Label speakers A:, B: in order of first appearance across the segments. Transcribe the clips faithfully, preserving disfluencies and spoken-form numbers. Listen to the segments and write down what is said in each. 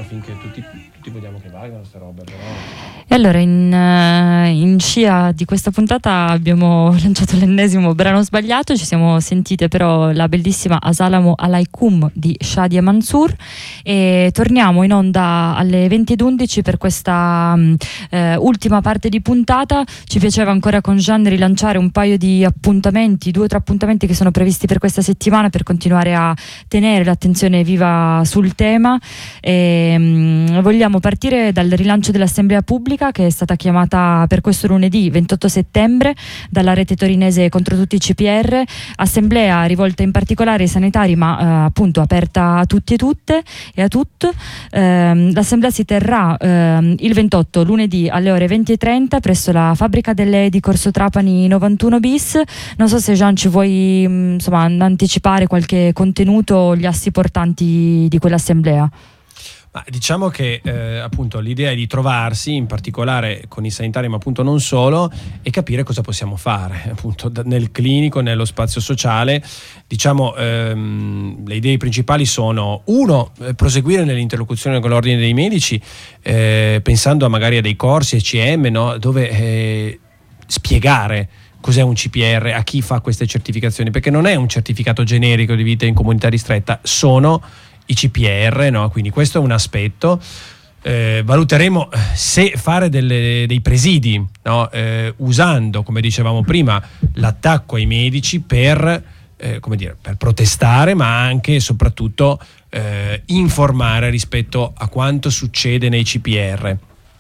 A: finché tutti, tutti vogliamo che valgano queste robe, però.
B: E allora in, in scia di questa puntata abbiamo lanciato l'ennesimo brano sbagliato, ci siamo sentite però la bellissima Assalamu Alaikum di Shadia Mansour, e torniamo in onda alle venti ed undici per questa eh, ultima parte di puntata. Ci piaceva ancora con Gian rilanciare un paio di appuntamenti, due o tre appuntamenti che sono previsti per questa settimana, per continuare a tenere l'attenzione viva sul tema. E, mh, vogliamo partire dal rilancio dell'Assemblea Pubblica, che è stata chiamata per questo lunedì ventotto settembre dalla rete torinese contro tutti i C P R, assemblea rivolta in particolare ai sanitari, ma eh, appunto aperta a tutti e tutte e a tutto. Eh, l'assemblea si terrà eh, il ventotto lunedì alle ore venti e trenta presso la fabbrica delle di Corso Trapani novantuno bis. Non so se Gian ci vuoi mh, insomma anticipare qualche contenuto o gli assi portanti di quell'assemblea.
A: Ma diciamo che eh, appunto l'idea è di trovarsi in particolare con i sanitari, ma appunto non solo, e capire cosa possiamo fare appunto nel clinico, nello spazio sociale. Diciamo ehm, le idee principali sono: uno, eh, proseguire nell'interlocuzione con l'ordine dei medici, eh, pensando a magari a dei corsi E C M, no? Dove eh, spiegare cos'è un C P R a chi fa queste certificazioni, perché non è un certificato generico di vita in comunità ristretta, sono i C P R, no? Quindi questo è un aspetto. Eh, valuteremo se fare delle, dei presidi, no? eh, usando, come dicevamo prima, l'attacco ai medici per, eh, come dire, per protestare, ma anche e soprattutto eh, informare rispetto a quanto succede nei C P R.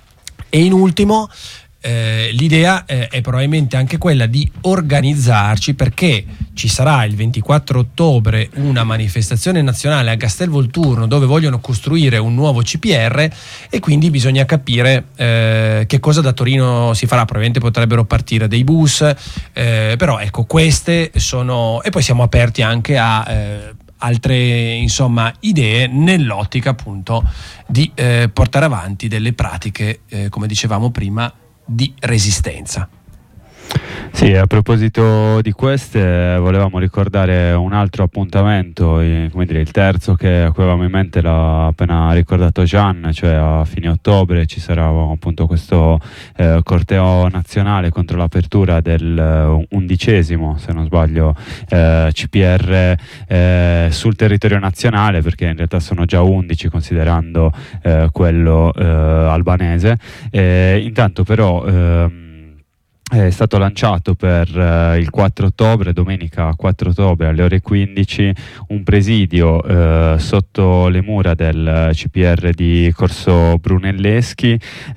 A: E in ultimo, Eh, l'idea eh, è probabilmente anche quella di organizzarci, perché ci sarà il ventiquattro ottobre una manifestazione nazionale a Castelvolturno dove vogliono costruire un nuovo C P R, e quindi bisogna capire eh, che cosa da Torino si farà. Probabilmente potrebbero partire dei bus, eh, però ecco, queste sono, e poi siamo aperti anche a eh, altre insomma idee nell'ottica appunto di eh, portare avanti delle pratiche eh, come dicevamo prima di resistenza.
C: Sì, a proposito di queste volevamo ricordare un altro appuntamento, come dire, il terzo che avevamo in mente, l'ha appena ricordato Gian, cioè a fine ottobre ci sarà appunto questo eh, corteo nazionale contro l'apertura del uh, undicesimo, se non sbaglio, eh, C P R eh, sul territorio nazionale, perché in realtà sono già undici considerando eh, quello eh, albanese. Eh, intanto però eh, è stato lanciato per uh, il quattro ottobre, domenica quattro ottobre alle ore quindici, un presidio uh, sotto le mura del C P R di Corso Brunelleschi.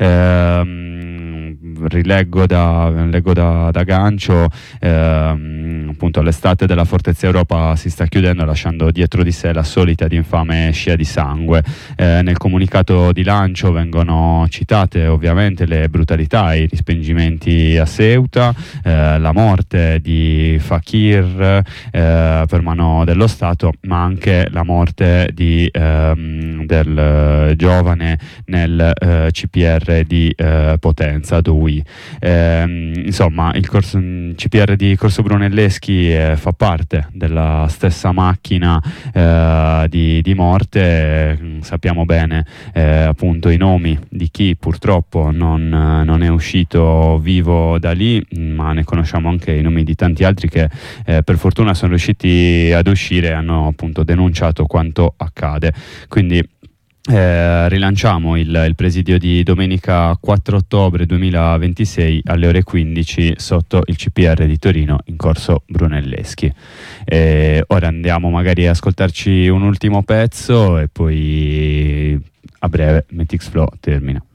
C: Uh, rileggo da, leggo da, da gancio, uh, appunto l'estate della Fortezza Europa si sta chiudendo, lasciando dietro di sé la solita ed infame scia di sangue. Uh, nel comunicato di lancio vengono citate ovviamente le brutalità e i respingimenti a Ceuta, eh, la morte di Fakir eh, per mano dello Stato, ma anche la morte di, ehm, del eh, giovane nel eh, C P R di eh, Potenza, Dui. Eh, insomma, il corso, C P R di Corso Brunelleschi eh, fa parte della stessa macchina eh, di, di morte. Eh, sappiamo bene eh, appunto i nomi di chi purtroppo non, non è uscito vivo da lì, ma ne conosciamo anche i nomi di tanti altri che eh, per fortuna sono riusciti ad uscire e hanno appunto denunciato quanto accade. Quindi Eh, rilanciamo il, il presidio di domenica quattro ottobre duemilaventisei alle ore quindici sotto il C P R di Torino in Corso Brunelleschi. Eh, ora andiamo magari a ascoltarci un ultimo pezzo e poi a breve Metix Flow termina.